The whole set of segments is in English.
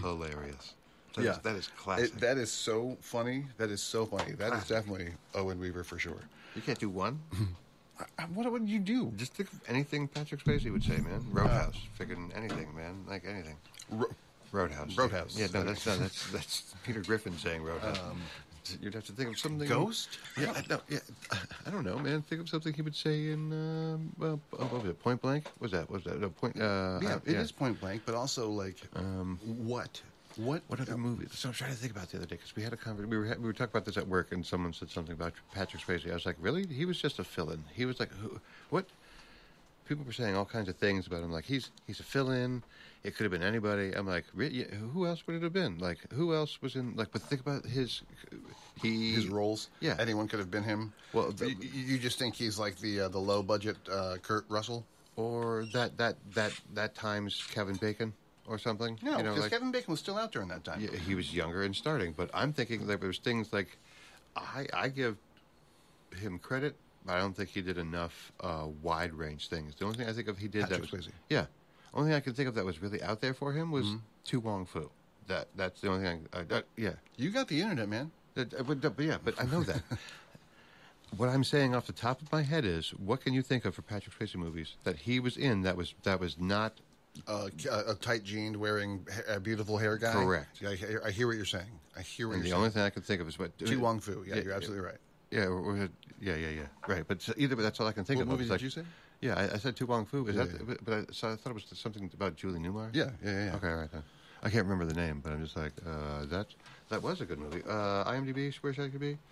hilarious. That is classic. That is so funny. That is so funny. That is definitely Owen Weaver for sure. You can't do one? What would you do? Just think of anything Patrick Swayze would say, man. Roadhouse. Freaking anything, man. Like anything. Roadhouse. Roadhouse. Yeah, no, that's Peter Griffin saying Roadhouse. You'd have to think of something. Ghost? Yeah, I don't know, man. Think of something he would say in what was it? Point Blank? Was that? No, Point? It is Point Blank, but also like what? What other movie? So I'm trying to think about the other day because we had a conversation. We were talking about this at work, and someone said something about Patrick Swayze. I was like, really? He was just a fill-in. He was like, what? People were saying all kinds of things about him, like he's a fill-in. It could have been anybody. I'm like, really? Who else would it have been? Like, who else was in? Like, but think about his roles. Yeah, anyone could have been him. Well, you just think he's like the low-budget Kurt Russell, or that times Kevin Bacon. Or something. No, because Kevin Bacon was still out during that time. Yeah, he was younger and starting. But I'm thinking there was things like, I give him credit, but I don't think he did enough wide range things. The only thing I think of he did Patrick that was Swayze. Yeah, only thing I can think of that was really out there for him was Tu Wong Fu. That's the only thing. Yeah, you got the internet, man. But I know that. What I'm saying off the top of my head is, what can you think of for Patrick Swayze movies that he was in that was not. A tight jeaned, wearing a beautiful hair guy. Correct. Yeah, I hear what you're saying. The only thing I can think of is what Tu Wong Fu. Yeah, you're absolutely right. Yeah. Right, but that's all I can think of. What movie did you say? Yeah, I said Tu Wong Fu. Is that? But I thought it was something about Julie Newmar. Yeah. Okay, all right then. I can't remember the name, but I'm just like that was a good movie. IMDb, where should I be?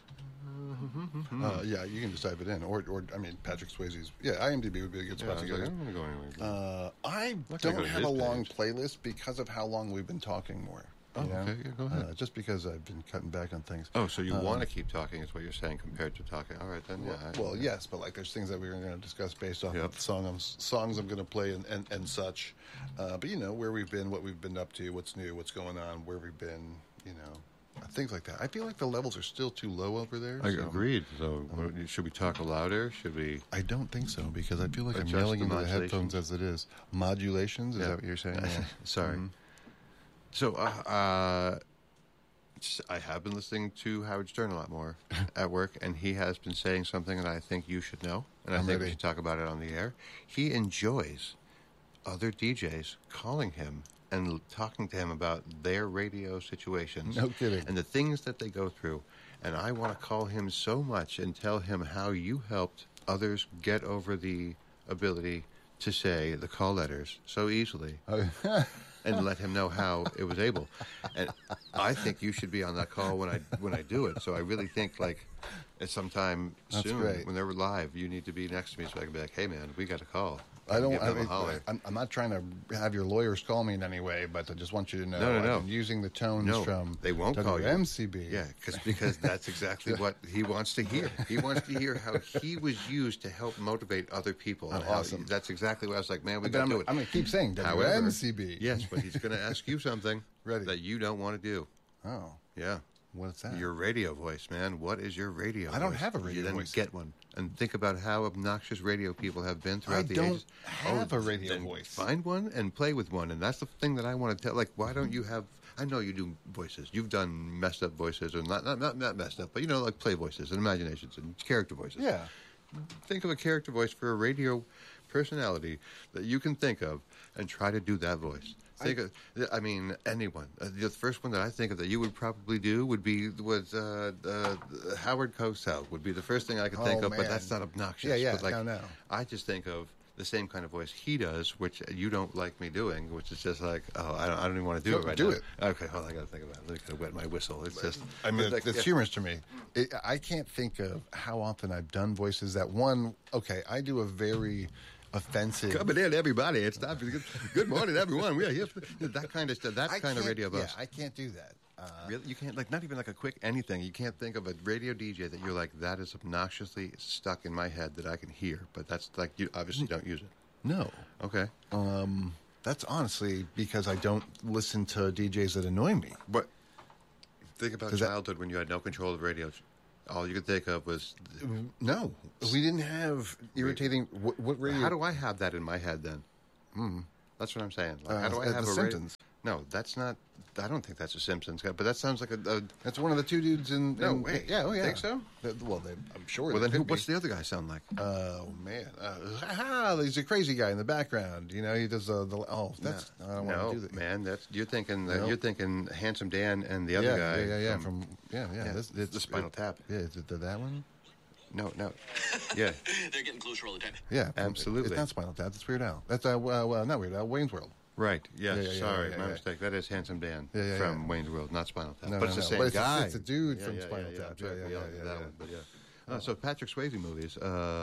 Yeah, you can just type it in, or I mean, Patrick Swayze's. Yeah, IMDb would be a good spot to go. I'm going to go anywhere. I don't have a long playlist because of how long we've been talking more. Okay, yeah, go ahead. Just because I've been cutting back on things. Oh, so you want to keep talking is what you're saying compared to talking. All right, then, yeah. Yes, but like there's things that we were going to discuss based off of the songs I'm going to play and such. But, where we've been, what we've been up to, what's new, what's going on, where we've been, things like that. I feel like the levels are still too low over there. Agreed. So should we talk louder? Should we? I don't think so because I feel like I'm yelling into the headphones as it is. Modulations? Is that what you're saying? Yeah. Sorry. Mm-hmm. So I have been listening to Howard Stern a lot more at work, and he has been saying something that I think you should know, and I think we should talk about it on the air. He enjoys other DJs calling him and talking to him about their radio situations. No kidding. And the things that they go through. And I want to call him so much and tell him how you helped others get over the ability to say the call letters so easily. And let him know how it was able. And I think you should be on that call when I do it. So I really think at sometime soon when they're live, you need to be next to me so I can be like, hey man, we got a call. I'm not trying to have your lawyers call me in any way, but I just want you to know No. I'm using the tones from they won't call you. MCB. Yeah, because that's exactly what he wants to hear. He wants to hear how he was used to help motivate other people. Awesome. That's exactly what I was like, man, we got to do it. I'm going to keep saying WMCB. Yes, but he's going to ask you something that you don't want to do. Oh. Yeah. What's that? Your radio voice, man. What is your radio voice? I don't have a radio voice. Then get one. And think about how obnoxious radio people have been throughout the ages. I don't have a radio voice. Find one and play with one. And that's the thing that I want to tell. Like, why don't you have... I know you do voices. You've done messed up voices. Or not messed up, but, like play voices and imaginations and character voices. Yeah. Think of a character voice for a radio personality that you can think of and try to do that voice. Anyone. The first one that I think of that you would probably do would be Howard Cosell would be the first thing I could think of, man. But that's not obnoxious. Yeah, but no. I just think of the same kind of voice he does, which you don't like me doing, which is just like, I don't even want to do it right now. Do it. Okay, hold on, I got to think about it. Let me kind of wet my whistle. It's just... it's humorous to me. I can't think of how often I've done voices that I do a very... offensive. Coming in, everybody. It's time for good morning, everyone. We are here for that kind of stuff. That kind of radio voice. Yeah, I can't do that. Really, you can't not even a quick anything. You can't think of a radio DJ that you're like that is obnoxiously stuck in my head that I can hear. But that's you obviously don't use it. No. Okay. That's honestly because I don't listen to DJs that annoy me. But think about childhood when you had no control of radios. All you could think of was... No. We didn't have irritating... What radio... How do I have that in my head then? That's what I'm saying. How do I have The Simpsons. No, that's not. I don't think that's a Simpsons guy, but that sounds like a That's one of the two dudes in. No, wait. Yeah, oh yeah. Think so? I'm sure. well, then what's the other guy sound like? Oh man, he's a crazy guy in the background. You know, he does the. Oh, that's. I don't want to do that. Man, that's you're thinking. No. You're thinking Handsome Dan and the other guy. Yeah. It's the Spinal Tap. Yeah, is it that one? No. Yeah. They're getting closer all the time. Yeah, absolutely. It's not Spinal Tap. It's Weird Al. That's not Weird Al. Wayne's World. Right. Yes. Yeah, Sorry, yeah, my yeah. mistake. That is Handsome Dan Yeah, from Wayne's World, not Spinal Tap. No, but it's the same but guy. It's a dude from Spinal Tap. That's right. We all knew that yeah. one, but yeah. So Patrick Swayze movies,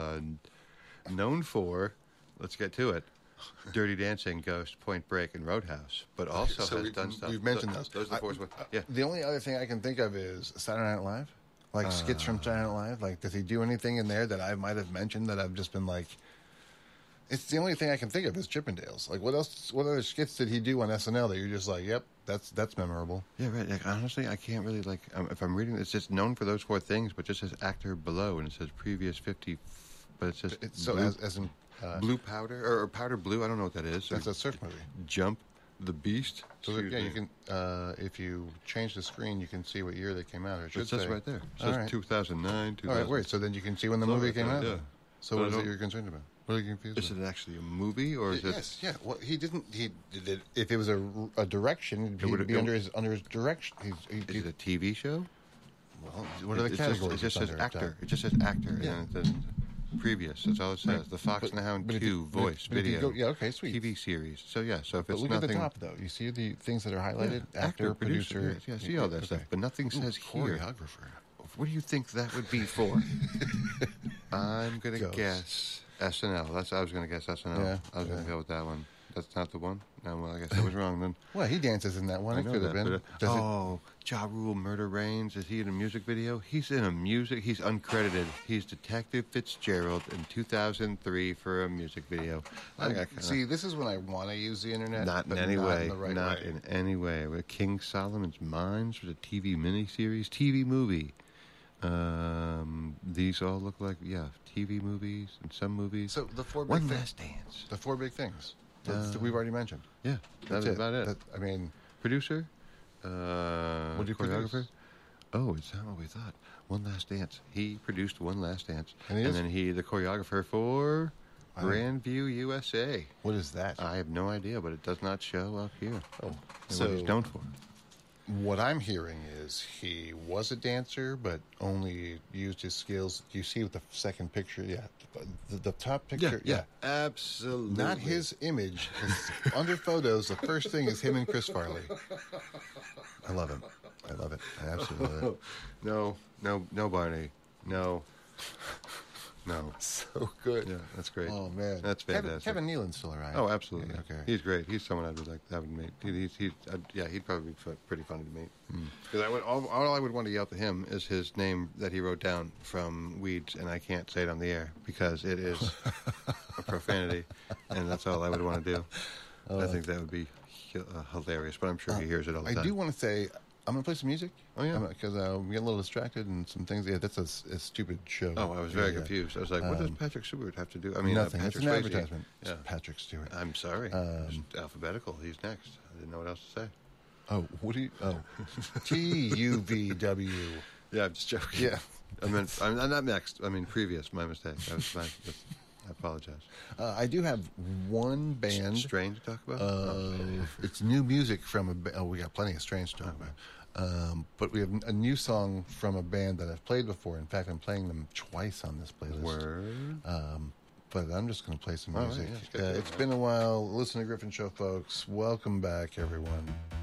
known for, let's get to it, Dirty Dancing, Ghost, Point Break, and Roadhouse, but also has done stuff. We've mentioned those. Those are the four. Yeah. The only other thing I can think of is Saturday Night Live, like skits from Saturday Night Live. Like, does he do anything in there that I might have mentioned that I've just been like? It's the only thing I can think of is Chippendales. Like, what else? What other skits did he do on SNL that you're just like, yep, that's memorable? Yeah, right. Like, honestly, I can't really like. If I'm reading, it's just known for those four things, but just says actor below, and it says previous 50, but it says So blue, as in blue powder or powder blue. I don't know what that is. that's a surf movie. Jump the Beast. So Excuse yeah, me. you can if you change the screen, you can see what year they came out. It should It says say right there. It All says right. 2009. 2000. All right, wait. So then you can see when the Oh, movie right came there, out. yeah. So But what is I it don't- you're concerned about? What are you confused Is about? it actually a movie or is it? Yes, yeah. Well, he didn't. He did it. If it was a direction, would- he'd be under his direction. Is it a TV show? Well, what are the It categories? just says under actor. It just says actor. Yeah. And then previous. That's all it says. Right. The Fox and the Hound but if you- 2 voice but if you video. go- yeah, okay, sweet. TV series. So yeah. So if But it's look nothing. at the top, though. You see the things that are highlighted: Yeah, actor, producer. Yeah, see all that Okay. stuff. But nothing says here. Choreographer. What do you think that would be for? I'm gonna Ghost. guess SNL. I was gonna guess SNL. Yeah, I was gonna yeah. go with that one. That's not the one. No, well, I guess I was wrong then. Well, he dances in that one. I It know could have that. been. But, Does it? oh, Ja Rule, Murder Reigns. Is he in a music video? He's in a music. He's uncredited. He's Detective Fitzgerald in 2003 for a music video. I got kinda- See, this is when I want to use the internet. not in but any not way. In the right not way. in any way. With King Solomon's Mines was a TV miniseries, TV movie. These all look like TV movies and some movies. So the four big One things. Last Dance. The four big things. That we've already mentioned. Yeah, that's about it. I mean, Producer, what do you choreographer. produce? Oh, it's not what we thought. One Last Dance. He produced One Last Dance, And he is? then he the choreographer for I don't- Grandview USA. What is that? I have no idea, but it does not show up here. Oh, And so what he's known for. what I'm hearing is he was a dancer, but only used his skills. You see with the second picture, the top picture, absolutely. not his image. 'Cause under photos, the first thing is him and Chris Farley. I love him. I love it. I absolutely love it. No, Barney. No. So good. Yeah, that's great. Oh man, That's fantastic. Kevin Nealon's still around. Oh, absolutely. Yeah, okay. He's great. He's someone I would like to have meet. He'd probably be pretty funny to meet. Because all I would want to yell to him is his name that he wrote down from Weeds, and I can't say it on the air because it is a profanity, and that's all I would want to do. I think that would be hilarious, but I'm sure he hears it all the I time. do want to say I'm going to play some music. Oh, yeah. Because we get a little distracted and some things. Yeah, that's a stupid show. Oh, I was very Yeah. confused. I was like, what does Patrick Stewart have to do? I mean, Nothing. It's Patrick an Swayze. advertisement. It's Yeah. Patrick Stewart. I'm sorry. It's alphabetical. He's next. I didn't know what else to say. Oh, what do you? Oh, TUVW. Yeah, I'm just joking. Yeah. I'm not next. I mean, previous. My mistake. I apologize. I do have one band. Strange to talk about? It's new music from a. Oh, we got plenty of strange to talk about. But we have a new song from a band that I've played before. In fact, I'm playing them twice on this playlist. Word. But I'm just going to play some All right, music. yeah, it's good. It's been a while. Listen to Griffin Show, folks. Welcome back, everyone.